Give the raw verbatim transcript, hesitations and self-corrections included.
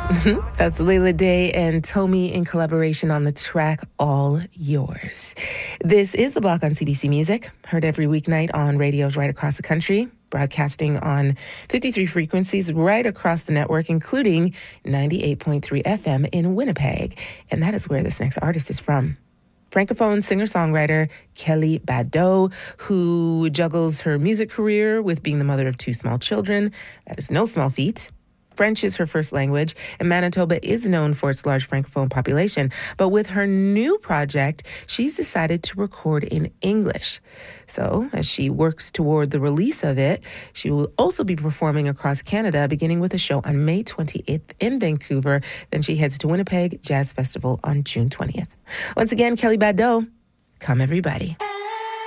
That's Layla Day and Tomi in collaboration on the track All Yours. This is The Block on C B C Music, heard every weeknight on radios right across the country, broadcasting on fifty-three frequencies right across the network, including ninety-eight point three F M in Winnipeg. And that is where this next artist is from. Francophone singer-songwriter Kelly Bado, who juggles her music career with being the mother of two small children. That is no small feat. French is her first language, and Manitoba is known for its large Francophone population. But with her new project, she's decided to record in English. So, as she works toward the release of it, she will also be performing across Canada, beginning with a show on May twenty-eighth in Vancouver. Then she heads to Winnipeg Jazz Festival on June twentieth. Once again, Kelly Bado, come everybody.